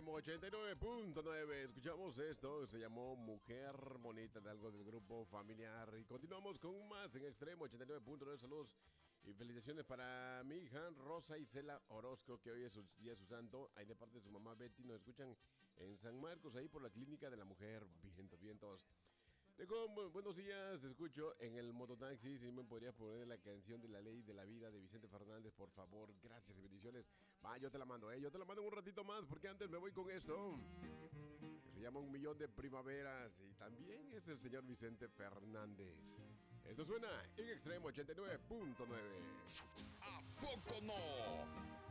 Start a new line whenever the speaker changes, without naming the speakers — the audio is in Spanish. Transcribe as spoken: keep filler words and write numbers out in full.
Extremo ochenta y nueve punto nueve. Escuchamos esto, se llamó Mujer Bonita, de algo del grupo Familiar. Y continuamos con más en Extremo ochenta y nueve punto nueve. Saludos y felicitaciones para mi hija Rosa Isela Orozco, que hoy es su día de su santo. Ahí de parte de su mamá Betty nos escuchan en San Marcos, ahí por la Clínica de la Mujer. Vientos, vientos. Dejo, buenos días, te escucho en el mototaxi. Si me podrías poner la canción de La Ley de la Vida de Vicente Fernández, por favor. Gracias y bendiciones. Va, yo te la mando, eh. Yo te la mando en un ratito más, porque antes me voy con esto, que se llama Un Millón de Primaveras. Y también es el señor Vicente Fernández. Esto suena en Extremo ochenta y nueve punto nueve.
¿A poco no?